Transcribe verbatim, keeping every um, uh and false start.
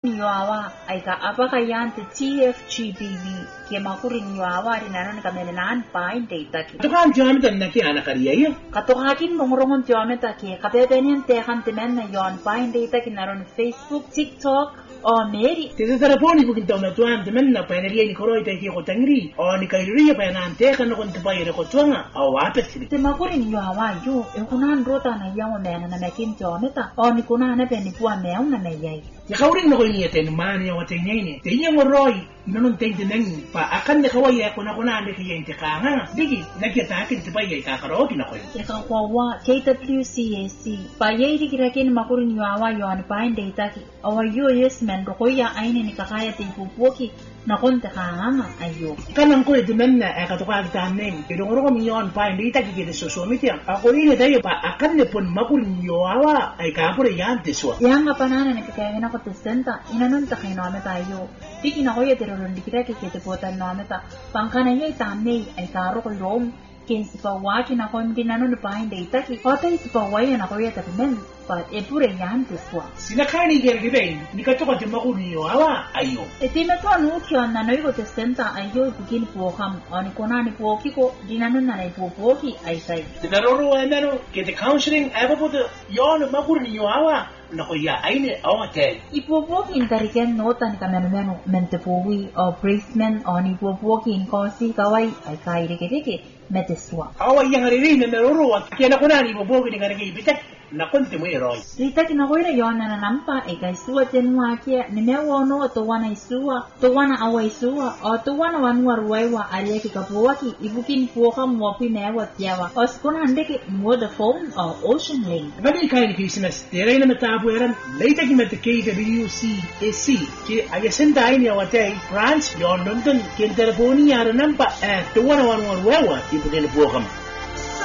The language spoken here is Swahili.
Yoawa ay kaapakayan ti T F G B V kaya makuring Yoawa rin ano ni kamilanaan pain data ki. Ito ka ang tiyamit ang naki anak kariya. Katukakin mongrongon tiyamit aki kapepenian tekan timen na yon pain data ki naron Facebook, TikTok, o Mary. Tisa saraponi bukin taon na tuwan timen na painariya ni Koroy tayo ko tangri o ni Kairiya pa na tekan na kung tapay na ko tuwanga o wapet sili. Ti makuring Yoawa yo e kunan rota na yaw mena na mekin tiyamit o ni kunan na peni puwa meong na mayay. Yakauring na ko niya tayo naman niya watay niya ini. Tayo niya Roy inanong tayo dinang pa akan na kawaya ko na ko na andi kaya yung tikanga. Digi nagyatakin ti payay kakarogi na ko yun. Yakakwawa K W C A C payay di kirakin makuring Yoawa yon pain data ki awa yo yes men rokoya aini ni kakaya ti pupuki na konta kanga ayo. Kanang ko ito men na katukag tanin. Idunguro ko minyon pa hindi ta kikita susumit yan. Ako rin tayo pa akan na pun makuring Yoawa ay kapure yan tiswa. Yang nga panana ni kakayain ako tisenta inanong ta kayo namin tayo. Di kinakoya tiroron di kira kikita po tayo namin ta. Pangkanaya itamay ay karo ko rom. Kin si pawa kin ako hindi nanon pahin data ki. Kota si pawa yan ako ya tapimen. But e pure yan tiswa. Sinakani geri ben ni katuka ti makuring Yoawa ayo. E ti meto anu kyan na noy ko tisenta ayo bugin po kam. Ani ko na ni po ki ko di nanon na ni po po ki ay say. Tinaroro ay naro kiti counseling ay po to yon makuring Yoawa. Nako ya aini awate. Ipopokin tariken nota ni kamenumeno mentepowi o bracemen o ni ipopokin kosi kawai ay kairi keteke meteswa. Awa yang hari ini meroro at kaya na kuna ni ipopokin ni karigi bitak nakonti mo iroy. Rita kinakoira yon na nampa ay kay suwa tenwa kia ni mewo no to wana isua to wana awa isua o to wana wanwa ruwaiwa alia kikapuwaki ibukin puwaka mwapi mewa tiawa o skuna handeke Vodafone o Ocean Link. Bagi kain Christmas teray na mata bueran later ki met K W C A C ki ayasenta ay ni awatay France yon London kin telefoni yara nampa eh to wana wanwa ruwaiwa ibukin puwakam.